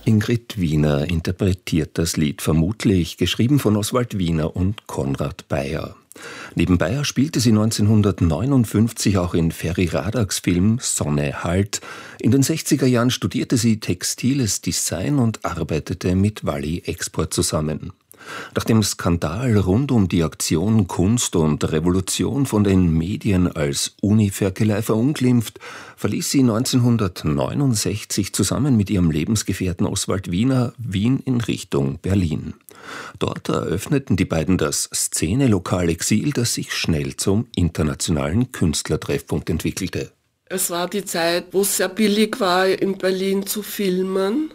Ingrid Wiener interpretiert das Lied vermutlich, geschrieben von Oswald Wiener und Konrad Beyer. Neben Beyer spielte sie 1959 auch in Ferry Radaks Film Sonne halt. In den 60er Jahren studierte sie textiles Design und arbeitete mit Walli Export zusammen. Nach dem Skandal rund um die Aktion Kunst und Revolution von den Medien als Uniferkelei verunglimpft, verließ sie 1969 zusammen mit ihrem Lebensgefährten Oswald Wiener Wien in Richtung Berlin. Dort eröffneten die beiden das Szene-Lokal Exil, das sich schnell zum internationalen Künstlertreffpunkt entwickelte. Es war die Zeit, wo es sehr billig war, in Berlin zu filmen.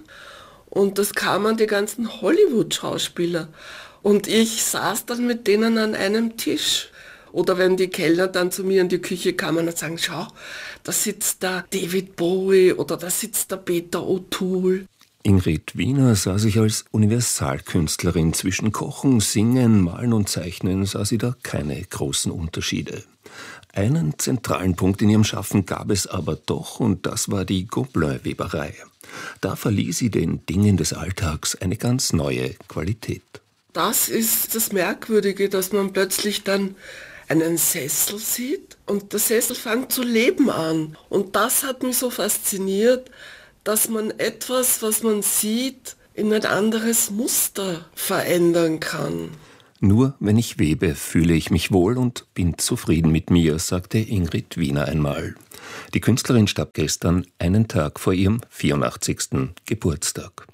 Und das kamen die ganzen Hollywood-Schauspieler. Und ich saß dann mit denen an einem Tisch. Oder wenn die Kellner dann zu mir in die Küche kamen und sagen, schau, da sitzt der David Bowie oder da sitzt der Peter O'Toole. Ingrid Wiener sah sich als Universalkünstlerin. Zwischen Kochen, Singen, Malen und Zeichnen sah sie da keine großen Unterschiede. Einen zentralen Punkt in ihrem Schaffen gab es aber doch, und das war die Gobelin-Weberei. Da verlieh sie den Dingen des Alltags eine ganz neue Qualität. Das ist das Merkwürdige, dass man plötzlich dann einen Sessel sieht und der Sessel fängt zu leben an. Und das hat mich so fasziniert, dass man etwas, was man sieht, in ein anderes Muster verändern kann. Nur wenn ich webe, fühle ich mich wohl und bin zufrieden mit mir, sagte Ingrid Wiener einmal. Die Künstlerin starb gestern, einen Tag vor ihrem 84. Geburtstag.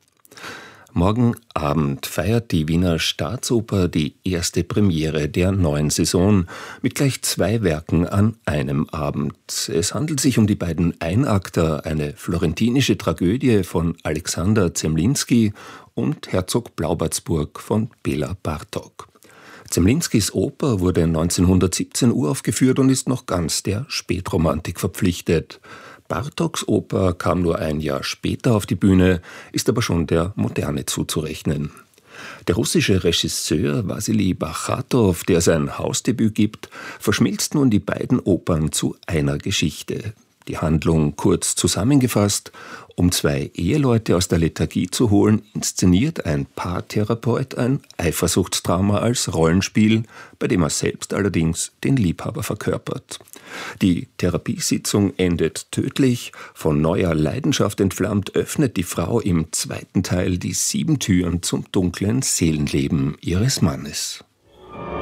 Morgen Abend feiert die Wiener Staatsoper die erste Premiere der neuen Saison mit gleich 2 Werken an einem Abend. Es handelt sich um die beiden Einakter, eine florentinische Tragödie von Alexander Zemlinsky und Herzog Blaubertsburg von Bela Bartok. Zemlinskys Oper wurde 1917 uraufgeführt und ist noch ganz der Spätromantik verpflichtet. Bartoks Oper kam nur ein Jahr später auf die Bühne, ist aber schon der Moderne zuzurechnen. Der russische Regisseur Wassili Bachatow, der sein Hausdebüt gibt, verschmilzt nun die beiden Opern zu einer Geschichte. Die Handlung kurz zusammengefasst: Um 2 Eheleute aus der Lethargie zu holen, inszeniert ein Paartherapeut ein Eifersuchtsdrama als Rollenspiel, bei dem er selbst allerdings den Liebhaber verkörpert. Die Therapiesitzung endet tödlich. Von neuer Leidenschaft entflammt öffnet die Frau im zweiten Teil die 7 Türen zum dunklen Seelenleben ihres Mannes.